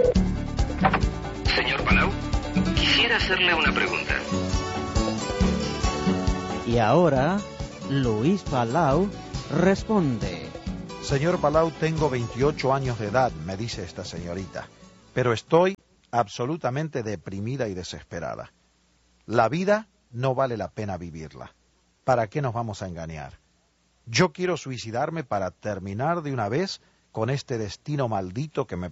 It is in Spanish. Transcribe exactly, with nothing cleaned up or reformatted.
Señor Palau, quisiera hacerle una pregunta. Y ahora, Luis Palau responde. Señor Palau, tengo veintiocho años de edad, me dice esta señorita, pero estoy absolutamente deprimida y desesperada. La vida no vale la pena vivirla. ¿Para qué nos vamos a engañar? Yo quiero suicidarme para terminar de una vez con este destino maldito que me